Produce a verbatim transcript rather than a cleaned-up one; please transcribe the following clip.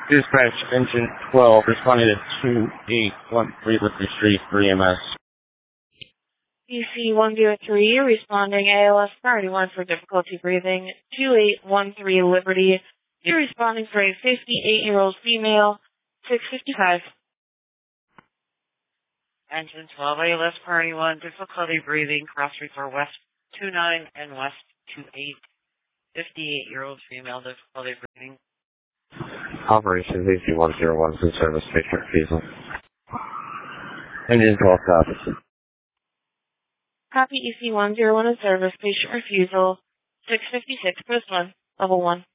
Dispatch engine twelve responding to two eight one three Liberty Street for E M S. E C one zero three responding A L S priority one for difficulty breathing. two eight one three Liberty. You're responding for a fifty-eight-year-old female, six fifty-five. Engine twelve A L S priority one, difficulty breathing, cross refer west two nine and west two eight. fifty-eight-year-old female, difficulty breathing. Operations E C one zero one to service station refusal. Engine twelve copies. Copy E C one zero one in service, patient refusal, six fifty-six, post one, level one.